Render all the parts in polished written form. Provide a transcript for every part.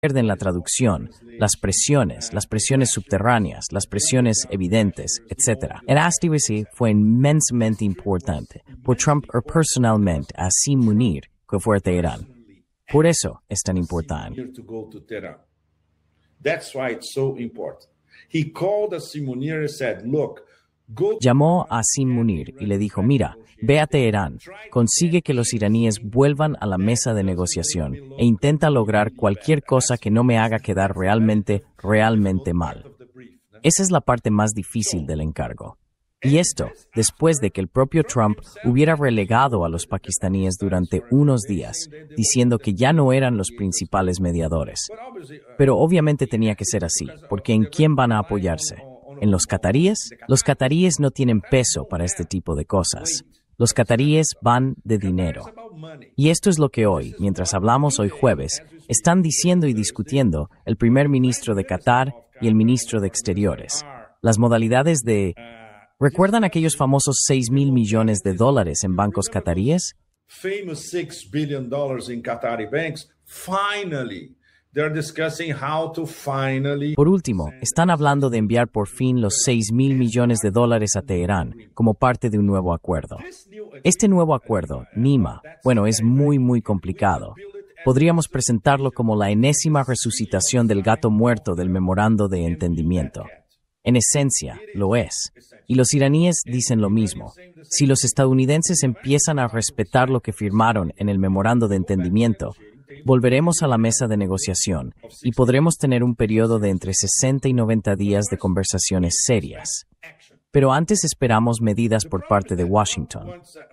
pierden la traducción, las presiones subterráneas, las presiones evidentes, etc. Esta actividad fue inmensamente importante por Trump personalmente a Sim Munir, que fue a Teherán. Por eso es tan importante. That's why it's so important. He called Sim Munir and said, "Look, Llamó a Sim Munir y le dijo, mira, ve a Teherán, consigue que los iraníes vuelvan a la mesa de negociación e intenta lograr cualquier cosa que no me haga quedar realmente mal. Esa es la parte más difícil del encargo. Y esto, después de que el propio Trump hubiera relegado a los pakistaníes durante unos días, diciendo que ya no eran los principales mediadores. Pero obviamente tenía que ser así, porque ¿en quién van a apoyarse? ¿En los cataríes? Los cataríes no tienen peso para este tipo de cosas. Los cataríes van de dinero. Y esto es lo que hoy, mientras hablamos hoy jueves, están diciendo y discutiendo el primer ministro de Qatar y el ministro de Exteriores. Las modalidades de... ¿Recuerdan aquellos famosos $6,000 millones en bancos cataríes? famous $6 billion in Qatari banks, finally, they're discussing how to finally... Por último, están hablando de enviar por fin los $6,000 millones a Teherán como parte de un nuevo acuerdo. Este nuevo acuerdo, NIMA, es muy complicado. Podríamos presentarlo como la enésima resucitación del gato muerto del memorando de entendimiento. En esencia, lo es. Y los iraníes dicen lo mismo. Si los estadounidenses empiezan a respetar lo que firmaron en el memorando de entendimiento, volveremos a la mesa de negociación y podremos tener un periodo de entre 60 y 90 días de conversaciones serias. Pero antes esperamos medidas por parte de Washington.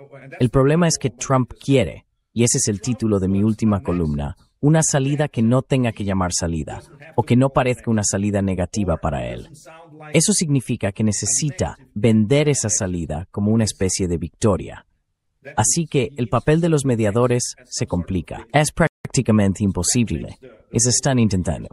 El problema es que Trump quiere, y ese es el título de mi última columna, una salida que no tenga que llamar salida, o que no parezca una salida negativa para él. Eso significa que necesita vender esa salida como una especie de victoria. Así que el papel de los mediadores se complica. Es prácticamente imposible. Eso están intentando.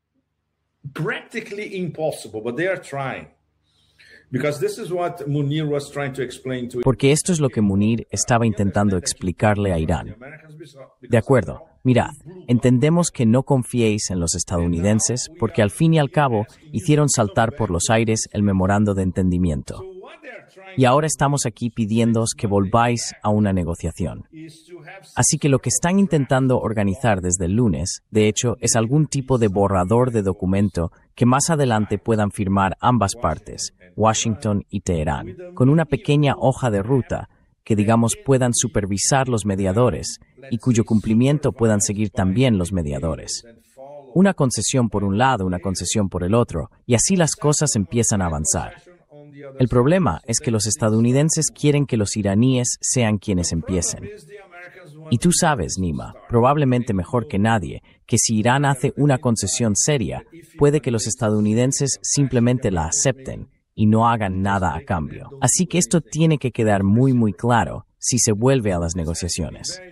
Practically impossible, but they are trying. Because this is what Munir was trying to explain to... Porque esto es lo que Munir estaba intentando explicarle a Irán. De acuerdo, mirad, entendemos que no confiéis en los estadounidenses porque al fin y al cabo hicieron saltar por los aires el memorando de entendimiento. Y ahora estamos aquí pidiéndoos que volváis a una negociación. Así que lo que están intentando organizar desde el lunes, de hecho, es algún tipo de borrador de documento que más adelante puedan firmar ambas partes, Washington y Teherán, con una pequeña hoja de ruta que, digamos, puedan supervisar los mediadores y cuyo cumplimiento puedan seguir también los mediadores. Una concesión por un lado, una concesión por el otro, y así las cosas empiezan a avanzar. El problema es que los estadounidenses quieren que los iraníes sean quienes empiecen. Y tú sabes, Nima, probablemente mejor que nadie, que si Irán hace una concesión seria, puede que los estadounidenses simplemente la acepten y no hagan nada a cambio. Así que esto tiene que quedar muy claro si se vuelve a las negociaciones.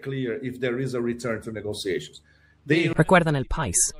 Recuerdan el país.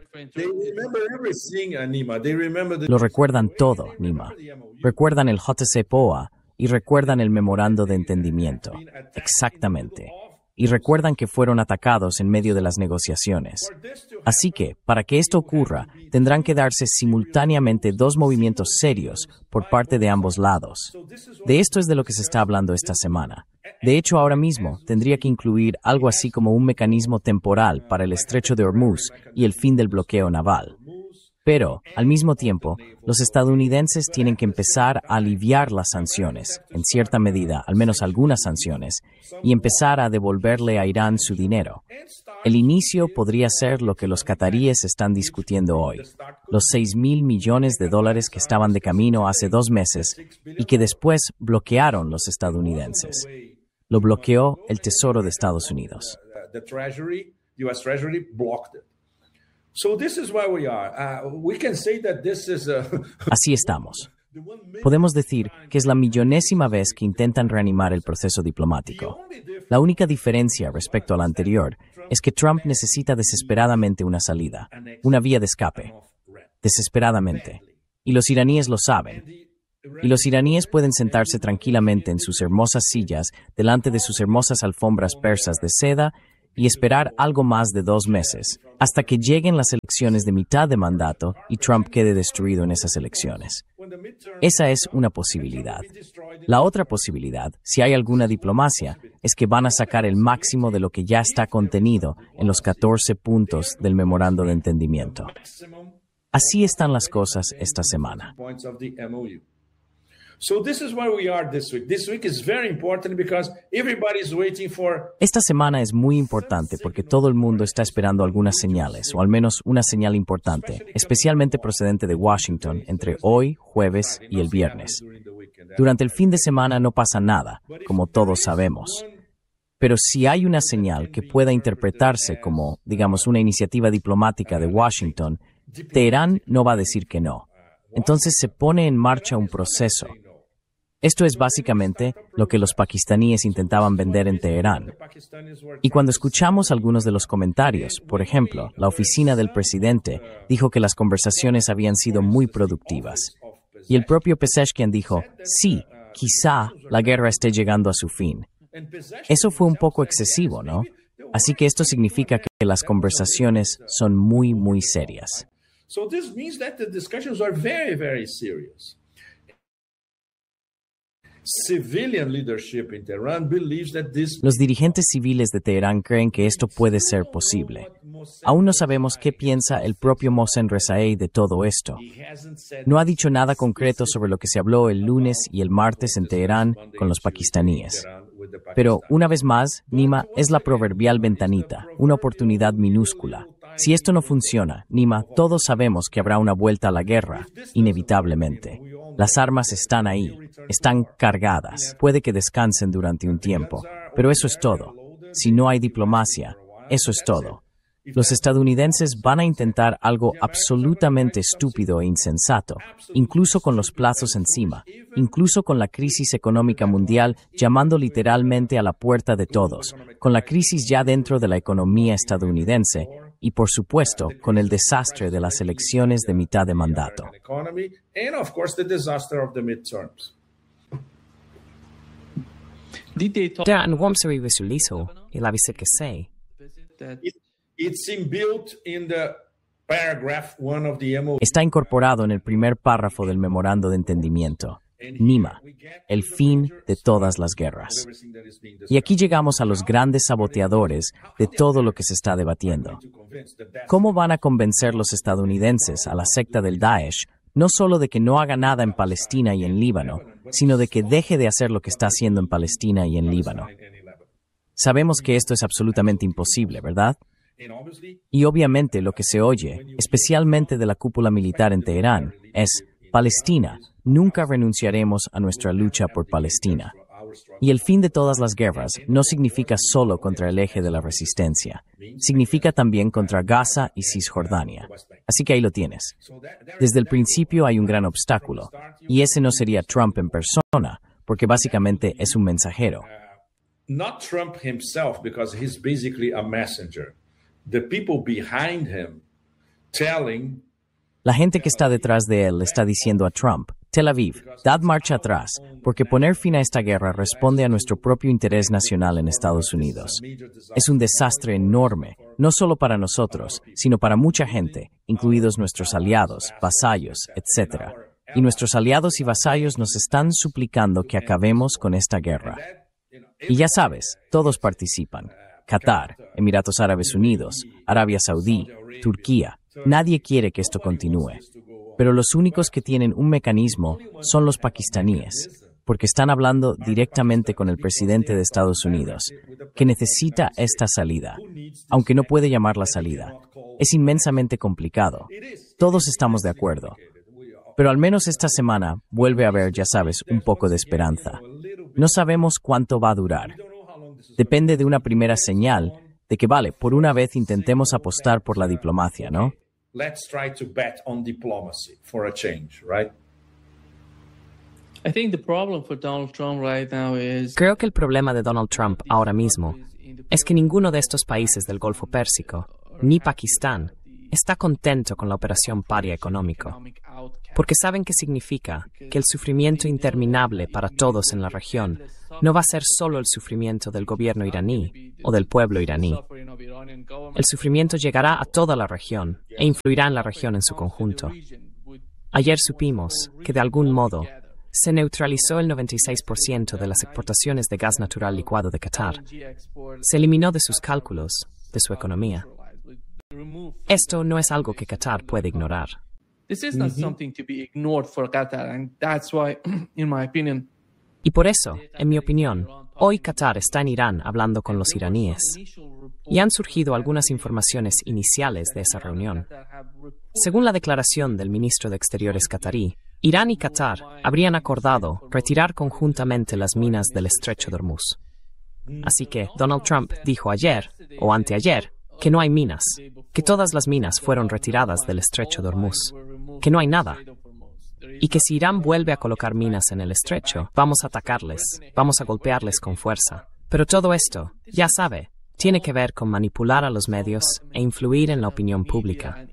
Lo recuerdan todo, Nima. Recuerdan el JCPOA y recuerdan el memorando de entendimiento. Exactamente. Y recuerdan que fueron atacados en medio de las negociaciones. Así que, para que esto ocurra, tendrán que darse simultáneamente dos movimientos serios por parte de ambos lados. De esto es de lo que se está hablando esta semana. De hecho, ahora mismo tendría que incluir algo así como un mecanismo temporal para el estrecho de Hormuz y el fin del bloqueo naval. Pero, al mismo tiempo, los estadounidenses tienen que empezar a aliviar las sanciones, en cierta medida, al menos algunas sanciones, y empezar a devolverle a Irán su dinero. El inicio podría ser lo que los cataríes están discutiendo hoy, los $6,000 millones que estaban de camino hace 2 meses y que después bloquearon los estadounidenses. Lo bloqueó el Tesoro de Estados Unidos. Así estamos. Podemos decir que es la millonésima vez que intentan reanimar el proceso diplomático. La única diferencia respecto a la anterior es que Trump necesita desesperadamente una salida, una vía de escape. Desesperadamente. Y los iraníes lo saben. Y los iraníes pueden sentarse tranquilamente en sus hermosas sillas delante de sus hermosas alfombras persas de seda y esperar algo más de 2 meses, hasta que lleguen las elecciones de mitad de mandato y Trump quede destruido en esas elecciones. Esa es una posibilidad. La otra posibilidad, si hay alguna diplomacia, es que van a sacar el máximo de lo que ya está contenido en los 14 puntos del memorando de entendimiento. Así están las cosas esta semana. Esta semana es muy importante porque todo el mundo está esperando algunas señales, o al menos una señal importante, especialmente procedente de Washington, entre hoy, jueves y el viernes. Durante el fin de semana no pasa nada, como todos sabemos. Pero si hay una señal que pueda interpretarse como, digamos, una iniciativa diplomática de Washington, Teherán no va a decir que no. Entonces se pone en marcha un proceso. Esto es básicamente lo que los pakistaníes intentaban vender en Teherán. Y cuando escuchamos algunos de los comentarios, por ejemplo, la oficina del presidente dijo que las conversaciones habían sido muy productivas. Y el propio Pezeshkian dijo, sí, quizá la guerra esté llegando a su fin. Eso fue un poco excesivo, ¿no? Así que esto significa que las conversaciones son muy, muy serias. So this means that the discussions are very, very serious. Civilian leadership in Tehran believes that this... Los dirigentes civiles de Teherán creen que esto puede ser posible. Aún no sabemos qué piensa el propio Mohsen Rezaei de todo esto. No ha dicho nada concreto sobre lo que se habló el lunes y el martes en Teherán con los pakistaníes. Pero, una vez más, Nima, es la proverbial ventanita, una oportunidad minúscula. Si esto no funciona, Nima, todos sabemos que habrá una vuelta a la guerra, inevitablemente. Las armas están ahí, están cargadas. Puede que descansen durante un tiempo, pero eso es todo. Si no hay diplomacia, eso es todo. Los estadounidenses van a intentar algo absolutamente estúpido e insensato, incluso con los plazos encima, incluso con la crisis económica mundial llamando literalmente a la puerta de todos, con la crisis ya dentro de la economía estadounidense y, por supuesto, con el desastre de las elecciones de mitad de mandato. Där en Wamsari Visuliso, y la vise que sei. Está incorporado en el primer párrafo del memorando de entendimiento. Nima, el fin de todas las guerras. Y aquí llegamos a los grandes saboteadores de todo lo que se está debatiendo. ¿Cómo van a convencer los estadounidenses a la secta del Daesh no solo de que no haga nada en Palestina y en Líbano, sino de que deje de hacer lo que está haciendo en Palestina y en Líbano? Sabemos que esto es absolutamente imposible, ¿verdad? Y obviamente lo que se oye, especialmente de la cúpula militar en Teherán, es Palestina, nunca renunciaremos a nuestra lucha por Palestina. Y el fin de todas las guerras no significa solo contra el eje de la resistencia, significa también contra Gaza y Cisjordania. Así que ahí lo tienes. Desde el principio hay un gran obstáculo, y ese no sería Trump en persona, porque básicamente es un mensajero. Not Trump himself, because he's basically a messenger. The people behind him telling... La gente que está detrás de él está diciendo a Trump, Tel Aviv, dad marcha atrás, porque poner fin a esta guerra responde a nuestro propio interés nacional en Estados Unidos. Es un desastre enorme, no solo para nosotros, sino para mucha gente, incluidos nuestros aliados, vasallos, etc. Y nuestros aliados y vasallos nos están suplicando que acabemos con esta guerra. Y ya sabes, todos participan. Qatar, Emiratos Árabes Unidos, Arabia Saudí, Turquía. Nadie quiere que esto continúe. Pero los únicos que tienen un mecanismo son los pakistaníes, porque están hablando directamente con el presidente de Estados Unidos, que necesita esta salida, aunque no puede llamarla salida. Es inmensamente complicado. Todos estamos de acuerdo. Pero al menos esta semana vuelve a haber, ya sabes, un poco de esperanza. No sabemos cuánto va a durar. Depende de una primera señal de que, vale, por una vez intentemos apostar por la diplomacia, ¿no? Let's try to bet on diplomacy for a change, right? Creo que el problema de Donald Trump ahora mismo es que ninguno de estos países del Golfo Pérsico, ni Pakistán, está contento con la operación paria económico, porque saben que significa que el sufrimiento interminable para todos en la región no va a ser solo el sufrimiento del gobierno iraní o del pueblo iraní. El sufrimiento llegará a toda la región e influirá en la región en su conjunto. Ayer supimos que, de algún modo, se neutralizó el 96% de las exportaciones de gas natural licuado de Qatar. Se eliminó de sus cálculos, de su economía. Esto no es algo que Qatar puede ignorar. This is not something to be ignored for Qatar, and that's why, in my opinion, Y por eso, en mi opinión, hoy Qatar está en Irán hablando con los iraníes. Y han surgido algunas informaciones iniciales de esa reunión. Según la declaración del ministro de Exteriores qatarí, Irán y Qatar habrían acordado retirar conjuntamente las minas del estrecho de Hormuz. Así que Donald Trump dijo ayer, o anteayer, que no hay minas, que todas las minas fueron retiradas del estrecho de Hormuz, que no hay nada, y que si Irán vuelve a colocar minas en el estrecho, vamos a atacarles, vamos a golpearles con fuerza. Pero todo esto, ya sabe, tiene que ver con manipular a los medios e influir en la opinión pública.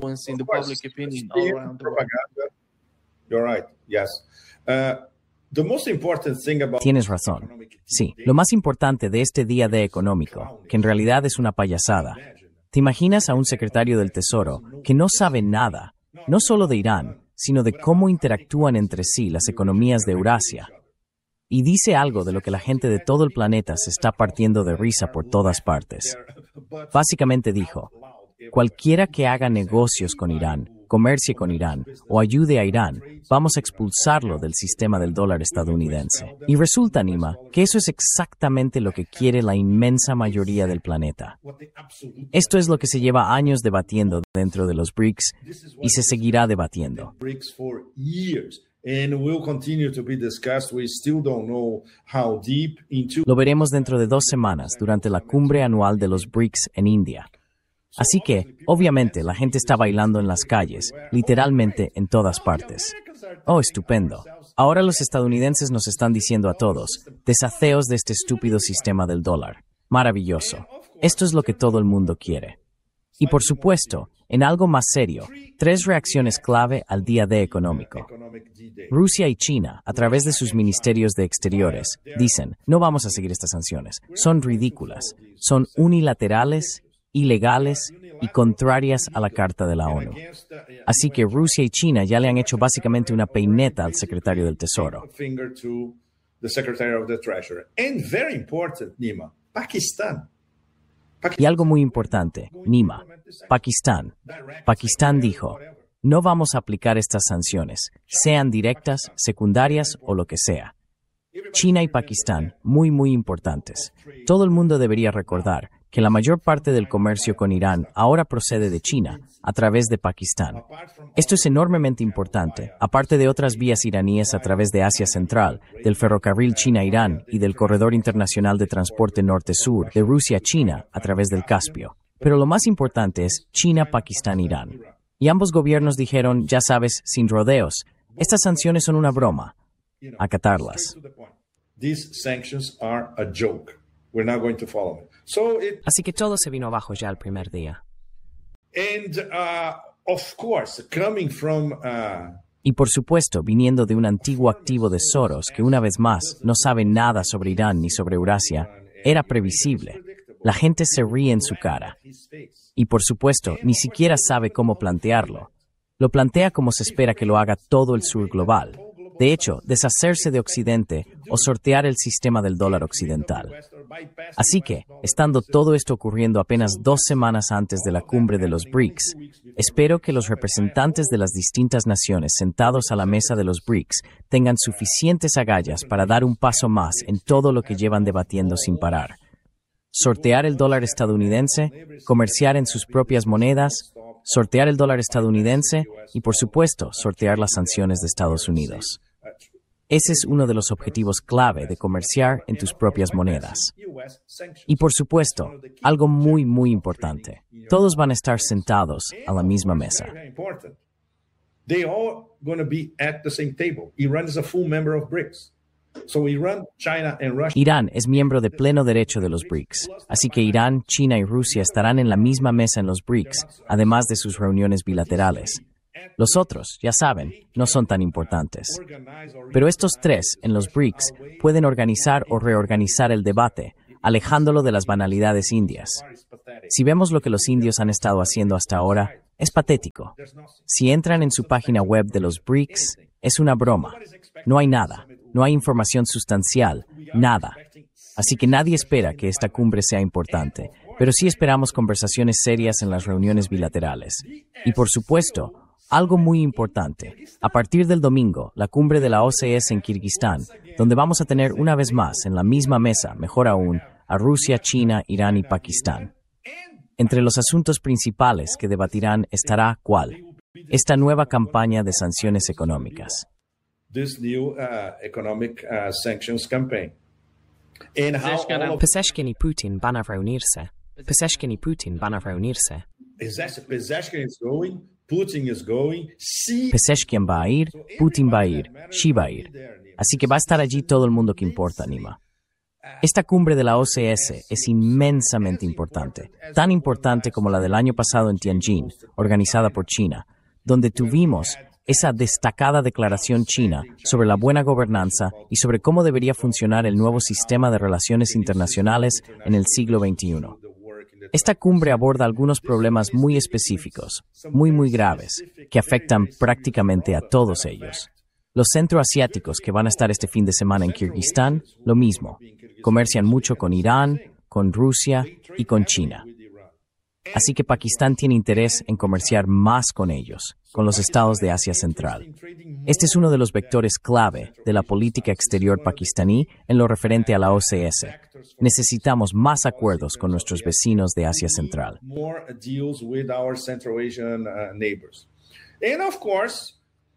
You're right, yes. The most important thing about Tienes razón. Sí, lo más importante de este día D económico, que en realidad es una payasada. ¿Te imaginas a un secretario del Tesoro que no sabe nada, no solo de Irán, sino de cómo interactúan entre sí las economías de Eurasia? Y dice algo de lo que la gente de todo el planeta se está partiendo de risa por todas partes. Básicamente dijo, cualquiera que haga negocios con Irán, comercie con Irán o ayude a Irán, vamos a expulsarlo del sistema del dólar estadounidense. Y resulta, Nima, que eso es exactamente lo que quiere la inmensa mayoría del planeta. Esto es lo que se lleva años debatiendo dentro de los BRICS y se seguirá debatiendo. BRICS for years and will continue to be discussed. We still don't know how deep into. Lo veremos dentro de 2 semanas durante la cumbre anual de los BRICS en India. Así que, obviamente, la gente está bailando en las calles, literalmente en todas partes. Oh, estupendo. Ahora los estadounidenses nos están diciendo a todos, deshaceos de este estúpido sistema del dólar. Maravilloso. Esto es lo que todo el mundo quiere. Y por supuesto, en algo más serio, 3 reacciones clave al día D económico. Rusia y China, a través de sus ministerios de exteriores, dicen, no vamos a seguir estas sanciones. Son ridículas. Son unilaterales, ilegales y contrarias a la Carta de la ONU. Así que Rusia y China ya le han hecho básicamente una peineta al secretario del Tesoro. Y algo muy importante, Nima, Pakistán. Pakistán dijo, no vamos a aplicar estas sanciones, sean directas, secundarias o lo que sea. China y Pakistán, muy importantes. Todo el mundo debería recordar que la mayor parte del comercio con Irán ahora procede de China, a través de Pakistán. Esto es enormemente importante, aparte de otras vías iraníes a través de Asia Central, del ferrocarril China-Irán y del corredor internacional de transporte norte-sur de Rusia-China a través del Caspio. Pero lo más importante es China, Pakistán, Irán. Y ambos gobiernos dijeron, ya sabes, sin rodeos, estas sanciones son una broma. Acatarlas. These sanctions are a joke. We're not going to follow it. Así que todo se vino abajo ya el primer día. Of course, coming from Y por supuesto, viniendo de un antiguo activo de Soros que una vez más no sabe nada sobre Irán ni sobre Eurasia, era previsible. La gente se ríe en su cara. Y por supuesto, ni siquiera sabe cómo plantearlo. Lo plantea como se espera que lo haga todo el sur global. De hecho, deshacerse de Occidente o sortear el sistema del dólar occidental. Así que, estando todo esto ocurriendo apenas 2 semanas antes de la cumbre de los BRICS, espero que los representantes de las distintas naciones sentados a la mesa de los BRICS tengan suficientes agallas para dar un paso más en todo lo que llevan debatiendo sin parar. Sortear el dólar estadounidense, comerciar en sus propias monedas, sortear el dólar estadounidense y, por supuesto, sortear las sanciones de Estados Unidos. Ese es uno de los objetivos clave de comerciar en tus propias monedas. Y, por supuesto, algo muy importante. Todos van a estar sentados a la misma mesa. They all going to be at the same table. Iran is a full member of BRICS. So Iran, China, and Russia. Irán es miembro de pleno derecho de los BRICS, así que Irán, China y Rusia estarán en la misma mesa en los BRICS, además de sus reuniones bilaterales. Los otros, ya saben, no son tan importantes. Pero estos tres, en los BRICS, pueden organizar o reorganizar el debate, alejándolo de las banalidades indias. Si vemos lo que los indios han estado haciendo hasta ahora, es patético. Si entran en su página web de los BRICS, es una broma. No hay nada, no hay información sustancial, nada. Así que nadie espera que esta cumbre sea importante, pero sí esperamos conversaciones serias en las reuniones bilaterales. Y por supuesto, algo muy importante, a partir del domingo, la cumbre de la OCS en Kirguistán, donde vamos a tener una vez más en la misma mesa, mejor aún, a Rusia, China, Irán y Pakistán. Entre los asuntos principales que debatirán estará ¿cuál? Esta nueva campaña de sanciones económicas. This new economic sanctions campaign. And how all of Pezeshkian y Putin van a reunirse. Pezeshkian y Putin van a reunirse. Pezeshkian is going, Putin is going, Xi Pezeshkian va a ir, Putin va a ir, Xi va a ir. Así que va a estar allí todo el mundo que importa, Nima. Esta cumbre de la OCS es inmensamente importante, tan importante como la del año pasado en Tianjin, organizada por China, donde tuvimos esa destacada declaración china sobre la buena gobernanza y sobre cómo debería funcionar el nuevo sistema de relaciones internacionales en el siglo XXI. Esta cumbre aborda algunos problemas muy específicos, muy graves, que afectan prácticamente a todos ellos. Los centroasiáticos que van a estar este fin de semana en Kirguistán, lo mismo. Comercian mucho con Irán, con Rusia y con China. Así que Pakistán tiene interés en comerciar más con ellos, con los estados de Asia Central. Este es uno de los vectores clave de la política exterior pakistaní en lo referente a la OCS. Necesitamos más acuerdos con nuestros vecinos de Asia Central. more deals with our Central Asian neighbors. And of course,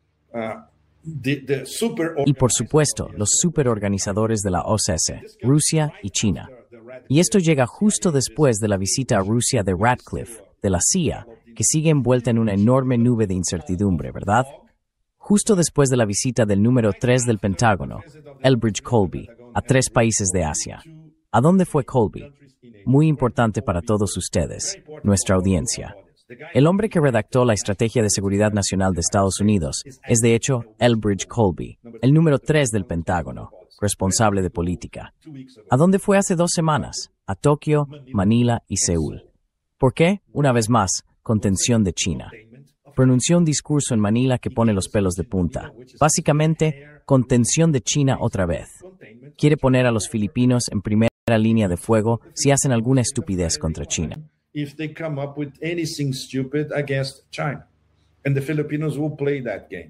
the super Y por supuesto, los superorganizadores de la OCS, Rusia y China. Y esto llega justo después de la visita a Rusia de Ratcliffe, de la CIA, que sigue envuelta en una enorme nube de incertidumbre, ¿verdad? Justo después de la visita del número 3 del Pentágono, Elbridge Colby, a 3 países de Asia. ¿A dónde fue Colby? Muy importante para todos ustedes, nuestra audiencia. El hombre que redactó la Estrategia de Seguridad Nacional de Estados Unidos es, de hecho, Elbridge Colby, el número 3 del Pentágono, responsable de política. ¿A dónde fue hace 2 semanas? A Tokio, Manila y Seúl. ¿Por qué? Una vez más, contención de China. Pronunció un discurso en Manila que pone los pelos de punta. Básicamente, contención de China otra vez. Quiere poner a los filipinos en primera línea de fuego si hacen alguna estupidez contra China. if they come up with anything stupid against China. And the Filipinos will play that game.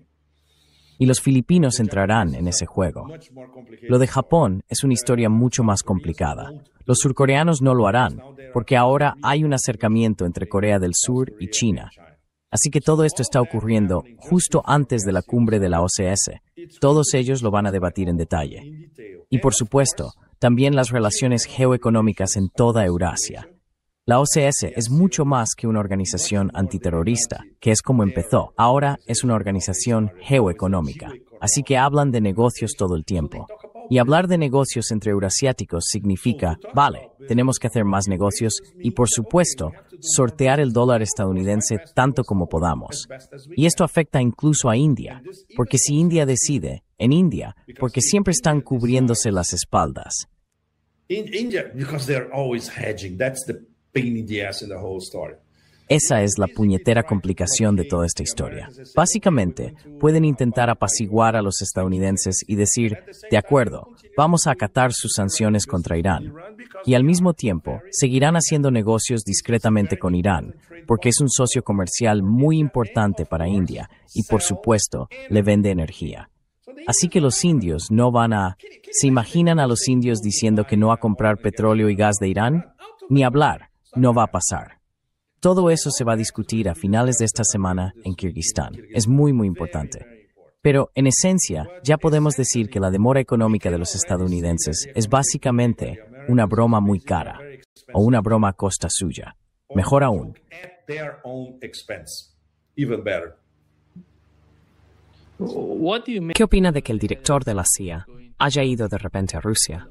Y los filipinos entrarán en ese juego. Lo de Japón es una historia mucho más complicada. Los surcoreanos no lo harán, porque ahora hay un acercamiento entre Corea del Sur y China. Así que todo esto está ocurriendo justo antes de la cumbre de la OCS. Todos ellos lo van a debatir en detalle. Y por supuesto, también las relaciones geoeconómicas en toda Eurasia. La OCS es mucho más que una organización antiterrorista, que es como empezó. Ahora es una organización geoeconómica. Así que hablan de negocios todo el tiempo. Y hablar de negocios entre eurasiáticos significa, vale, tenemos que hacer más negocios y, por supuesto, sortear el dólar estadounidense tanto como podamos. Y esto afecta incluso a India, porque si India decide, en India, porque siempre están cubriéndose las espaldas. In India, because they're always hedging. That's the pain in the ass in the whole story. Esa es la puñetera complicación de toda esta historia. Básicamente, pueden intentar apaciguar a los estadounidenses y decir, de acuerdo, vamos a acatar sus sanciones contra Irán. Y al mismo tiempo, seguirán haciendo negocios discretamente con Irán, porque es un socio comercial muy importante para India y, por supuesto, le vende energía. Así que los indios no van a... ¿Se imaginan a los indios diciendo que no a comprar petróleo y gas de Irán? Ni hablar, no va a pasar. Todo eso se va a discutir a finales de esta semana en Kirguistán. Es muy importante. Pero, en esencia, ya podemos decir que la demora económica de los estadounidenses es básicamente una broma muy cara, o una broma a costa suya. Mejor aún. At their own expense. Even better. What do you make ¿Qué opina de que el director de la CIA, haya ido de repente a Rusia.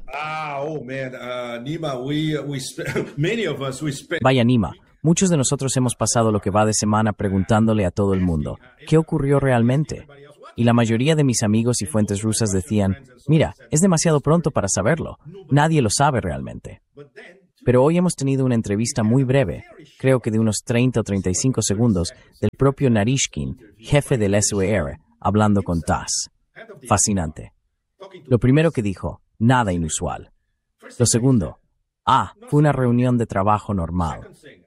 Nima, many of us, we spent. Vaya Nima, muchos de nosotros hemos pasado lo que va de semana preguntándole a todo el mundo, ¿qué ocurrió realmente? Y la mayoría de mis amigos y fuentes rusas decían, mira, es demasiado pronto para saberlo, nadie lo sabe realmente. Pero hoy hemos tenido una entrevista muy breve, creo que de unos 30 o 35 segundos, del propio Narishkin, jefe del SVR, hablando con TASS. Fascinante. Lo primero que dijo, nada inusual. Lo segundo, fue una reunión de trabajo normal.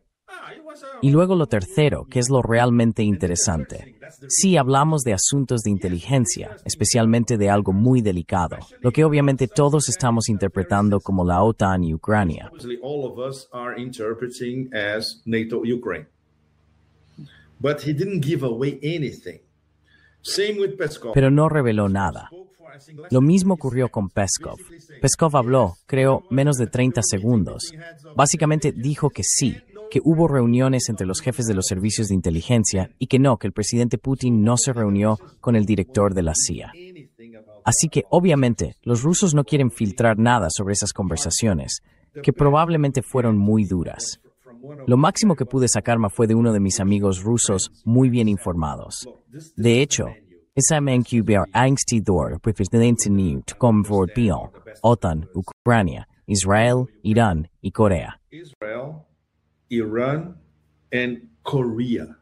Y luego lo tercero, que es lo realmente interesante. Sí, hablamos de asuntos de inteligencia, especialmente de algo muy delicado, lo que obviamente todos estamos interpretando como la OTAN y Ucrania. All of us are interpreting as NATO Ukraine. But he didn't give away anything. Same with Peskov. Pero no reveló nada. Lo mismo ocurrió con Peskov. Peskov habló, creo, menos de 30 segundos. Básicamente dijo que sí, que hubo reuniones entre los jefes de los servicios de inteligencia y que el presidente Putin no se reunió con el director de la CIA. Así que, obviamente, los rusos no quieren filtrar nada sobre esas conversaciones, que probablemente fueron muy duras. Lo máximo que pude sacarme fue de uno de mis amigos rusos muy bien informados. De hecho, esa MNQBR Angstidor representante con Bion, OTAN, Ucrania, Israel, Irán y Corea. Israel, Iran, and Korea.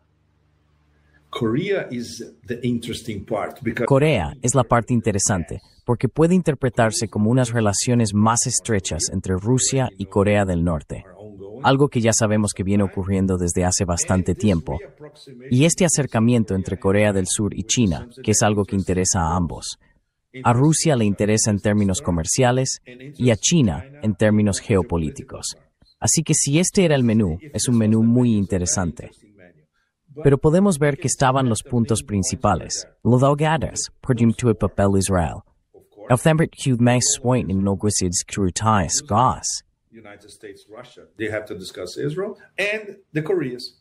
Korea is the interesting part because Corea es la parte interesante porque puede interpretarse como unas relaciones más estrechas entre Rusia y Corea del Norte, algo que ya sabemos que viene ocurriendo desde hace bastante tiempo, y este acercamiento entre Corea del Sur y China, que es algo que interesa a ambos. A Rusia le interesa en términos comerciales y a China en términos geopolíticos. Así que si este era el menú, es un menú muy interesante. Pero podemos ver que estaban los puntos principales. Lodogadas, perdimos el papel Israel. El thembert hud mais swain in nogwisids crutais gas. United States, Russia, they have to discuss Israel and the Koreas.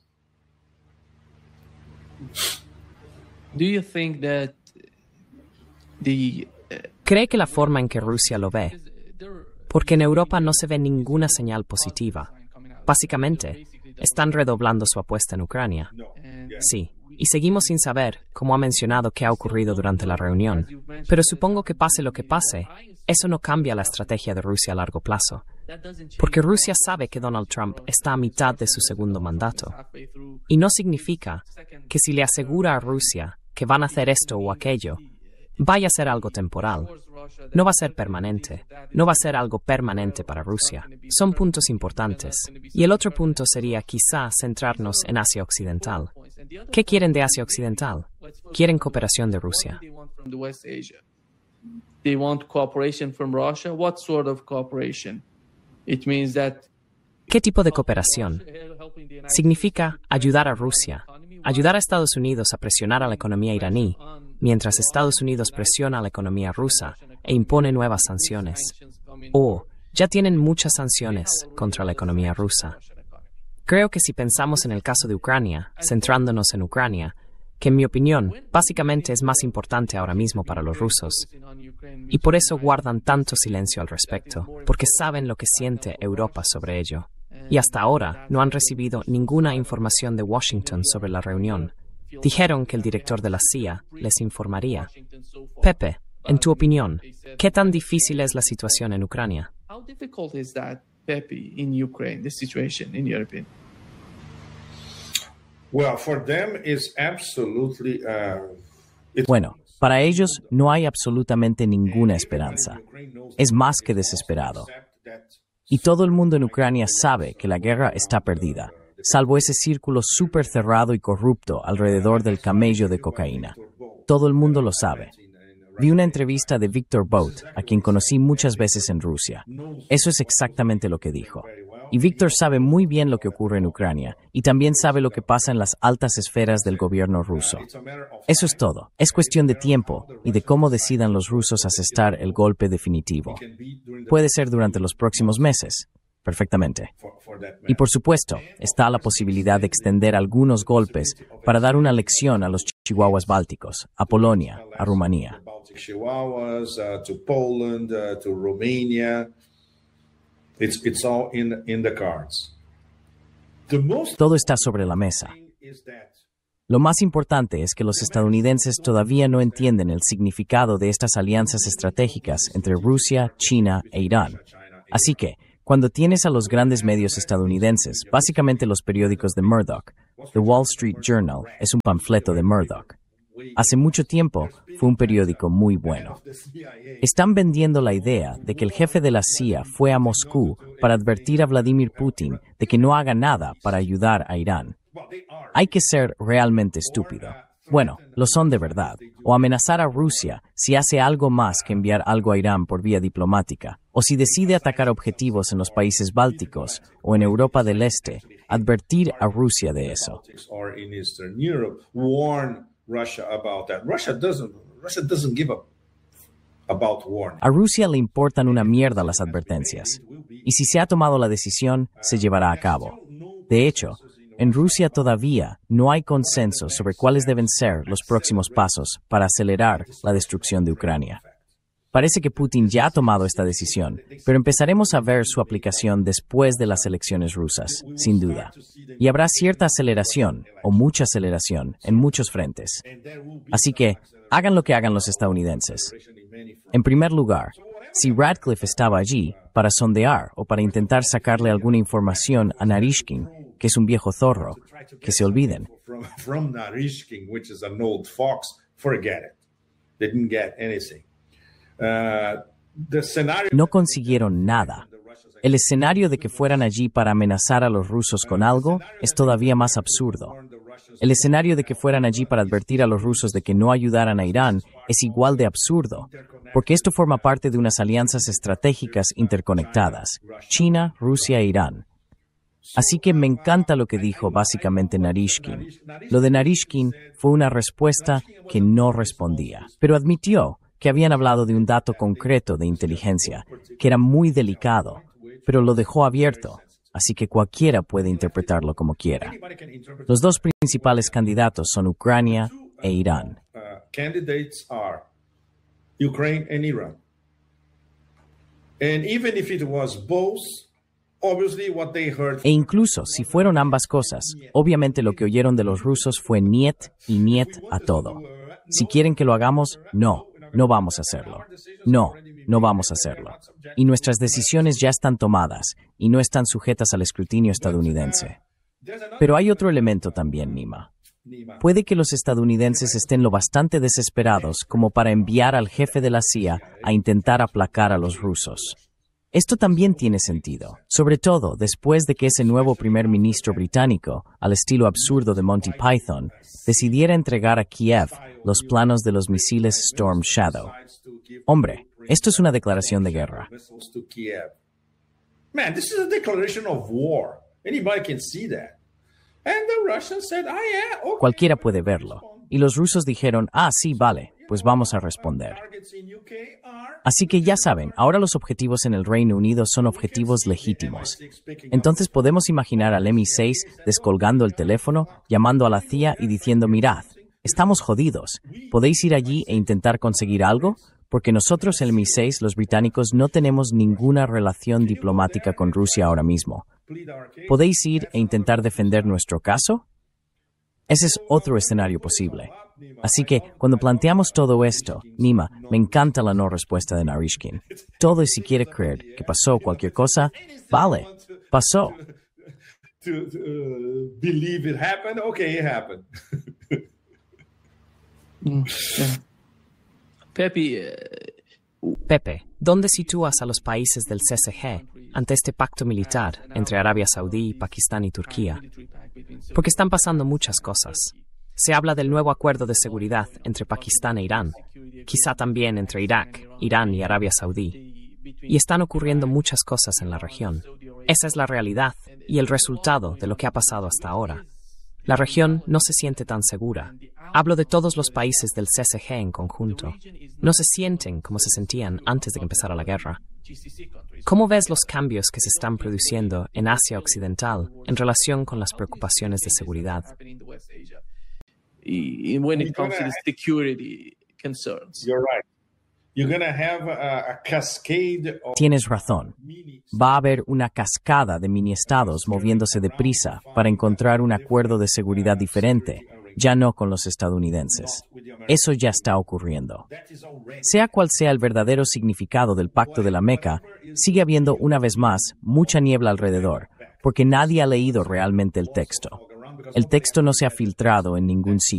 Do you think that ¿Cree que la forma en que Rusia lo ve? Porque en Europa no se ve ninguna señal positiva. Básicamente, están redoblando su apuesta en Ucrania. Sí, y seguimos sin saber, como ha mencionado, qué ha ocurrido durante la reunión. Pero supongo que pase lo que pase, eso no cambia la estrategia de Rusia a largo plazo. Porque Rusia sabe que Donald Trump está a mitad de su segundo mandato. Y no significa que si le asegura a Rusia que van a hacer esto o aquello, vaya a ser algo temporal. No va a ser permanente. No va a ser algo permanente para Rusia. Son puntos importantes. Y el otro punto sería quizá centrarnos en Asia Occidental. ¿Qué quieren de Asia Occidental? Quieren cooperación de Rusia. They want cooperation from Russia. What sort of cooperation? It means that ¿Qué tipo de cooperación? Significa ayudar a Rusia, ayudar a Estados Unidos a presionar a la economía iraní, mientras Estados Unidos presiona a la economía rusa e impone nuevas sanciones. O ya tienen muchas sanciones contra la economía rusa. Creo que si pensamos en el caso de Ucrania, centrándonos en Ucrania, que en mi opinión básicamente es más importante ahora mismo para los rusos. Y por eso guardan tanto silencio al respecto, porque saben lo que siente Europa sobre ello. Y hasta ahora no han recibido ninguna información de Washington sobre la reunión. Dijeron que el director de la CIA les informaría. Pepe, en tu opinión, ¿qué tan difícil es la situación en Ucrania? how difficult is that, Pepe, in Ukraine, the situation, in your opinion? Well, for them, it's absolutely. Bueno, para ellos no hay absolutamente ninguna esperanza. Es más que desesperado. Y todo el mundo en Ucrania sabe que la guerra está perdida, salvo ese círculo súper cerrado y corrupto alrededor del camello de cocaína. Todo el mundo lo sabe. Vi una entrevista de Viktor Bout, a quien conocí muchas veces en Rusia. Eso es exactamente lo que dijo. Y Viktor sabe muy bien lo que ocurre en Ucrania, y también sabe lo que pasa en las altas esferas del gobierno ruso. Eso es todo. Es cuestión de tiempo y de cómo decidan los rusos asestar el golpe definitivo. Puede ser durante los próximos meses. Perfectamente. Y por supuesto, está la posibilidad de extender algunos golpes para dar una lección a los chihuahuas bálticos, a Polonia, a Rumanía. Baltic Chihuahuas, to Poland, to Romania. It's all in the cards. The most Todo está sobre la mesa. thing is that Lo más importante es que los estadounidenses todavía no entienden el significado de estas alianzas estratégicas entre Rusia, China e Irán. Así que, cuando tienes a los grandes medios estadounidenses, básicamente los periódicos de Murdoch, The Wall Street Journal es un panfleto de Murdoch. Hace mucho tiempo fue un periódico muy bueno. Están vendiendo la idea de que el jefe de la CIA fue a Moscú para advertir a Vladimir Putin de que no haga nada para ayudar a Irán. Hay que ser realmente estúpido. Bueno, lo son de verdad. O amenazar a Rusia si hace algo más que enviar algo a Irán por vía diplomática. O si decide atacar objetivos en los países bálticos o en Europa del Este, advertir a Rusia de eso. or in Eastern Europe warn Russia about that. Russia doesn't give up about warning. A Rusia le importan una mierda las advertencias. Y si se ha tomado la decisión, se llevará a cabo. De hecho, en Rusia todavía no hay consenso sobre cuáles deben ser los próximos pasos para acelerar la destrucción de Ucrania. Parece que Putin ya ha tomado esta decisión, pero empezaremos a ver su aplicación después de las elecciones rusas, sin duda. Y habrá cierta aceleración, o mucha aceleración, en muchos frentes. Así que, hagan lo que hagan los estadounidenses. En primer lugar, si Radcliffe estaba allí para sondear o para intentar sacarle alguna información a Narishkin, que es un viejo zorro, que se olviden. From Narishkin, which is an old fox, forget it. They didn't get anything. The scenario No consiguieron nada. El escenario de que fueran allí para amenazar a los rusos con algo es todavía más absurdo. El escenario de que fueran allí para advertir a los rusos de que no ayudaran a Irán es igual de absurdo, porque esto forma parte de unas alianzas estratégicas interconectadas, China, Rusia e Irán. Así que me encanta lo que dijo básicamente Narishkin. Lo de Narishkin fue una respuesta que no respondía, pero admitió que habían hablado de un dato concreto de inteligencia, que era muy delicado, pero lo dejó abierto, así que cualquiera puede interpretarlo como quiera. Los dos principales candidatos son Ucrania e Irán. candidates are Ukraine and Iran. And even if it was both, obviously what they heard E incluso si fueron ambas cosas, obviamente lo que oyeron de los rusos fue niet y niet a todo. Si quieren que lo hagamos, no vamos a hacerlo. No vamos a hacerlo. Y nuestras decisiones ya están tomadas y no están sujetas al escrutinio estadounidense. Pero hay otro elemento también, Nima. Puede que los estadounidenses estén lo bastante desesperados como para enviar al jefe de la CIA a intentar aplacar a los rusos. Esto también tiene sentido, sobre todo después de que ese nuevo primer ministro británico, al estilo absurdo de Monty Python, decidiera entregar a Kiev los planos de los misiles Storm Shadow. Hombre, esto es una declaración de guerra. missiles to Kiev. Man, this is a declaration of war. Anybody can see that. And the Russians said, yeah, okay. Cualquiera puede verlo. Y los rusos dijeron, sí, vale, pues vamos a responder. Targets in UK are Así que ya saben, ahora los objetivos en el Reino Unido son objetivos legítimos. Entonces podemos imaginar al MI6 descolgando el teléfono, llamando a la CIA y diciendo, mirad, estamos jodidos. ¿Podéis ir allí e intentar conseguir algo? Porque nosotros, el MI6, los británicos, no tenemos ninguna relación diplomática con Rusia ahora mismo. ¿Podéis ir e intentar defender nuestro caso? Ese es otro escenario posible. Así que, cuando planteamos todo esto, Nima, me encanta la no respuesta de Narishkin. Todo y si quiere creer que pasó cualquier cosa, vale, pasó. to believe it happened. Okay, it happened. Pepe, ¿dónde sitúas a los países del CSG ante este pacto militar entre Arabia Saudí, Pakistán y Turquía? Porque están pasando muchas cosas. Se habla del nuevo acuerdo de seguridad entre Pakistán e Irán, quizá también entre Irak, Irán y Arabia Saudí. Y están ocurriendo muchas cosas en la región. Esa es la realidad y el resultado de lo que ha pasado hasta ahora. La región no se siente tan segura. Hablo de todos los países del CSG en conjunto. No se sienten como se sentían antes de que empezara la guerra. ¿Cómo ves los cambios que se están produciendo en Asia Occidental en relación con las preocupaciones de seguridad? When it comes to the security concerns. You're right. you're going to have a cascade of Tienes razón. Va a haber una cascada de mini-estados moviéndose deprisa para encontrar un acuerdo de seguridad diferente, ya no con los estadounidenses. Eso ya está ocurriendo. Sea cual sea el verdadero significado del Pacto de la Meca, sigue habiendo una vez más mucha niebla alrededor, porque nadie ha leído realmente el texto. El texto no se ha filtrado en ningún sitio.